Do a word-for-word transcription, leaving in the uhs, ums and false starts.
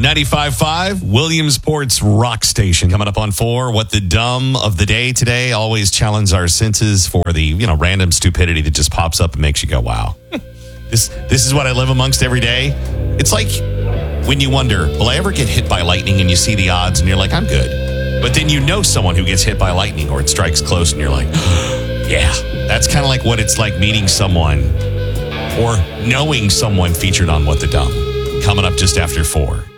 ninety-five point five, Williamsport's Rock Station. Coming up on four, what the dumb of the day today. Always challenge our senses for the, you know, random stupidity that just pops up and makes you go, wow. this this is what I live amongst every day. It's like when you wonder, will I ever get hit by lightning? And you see the odds and you're like, I'm good. But then you know someone who gets hit by lightning or it strikes close and you're like, yeah. That's kind of like what it's like meeting someone or knowing someone featured on What the Dumb. Coming up just after four.